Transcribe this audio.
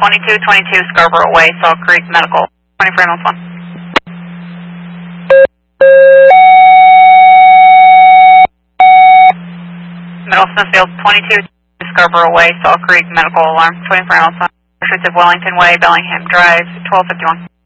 2222 Scarborough Way, Salt Creek Medical, 24 Ambulance 1. Middle Smithfield, 22 Scarborough Way, Salt Creek Medical Alarm, 24 Ambulance 1. Pursuit of Wellington Way, Bellingham Drive, 1251.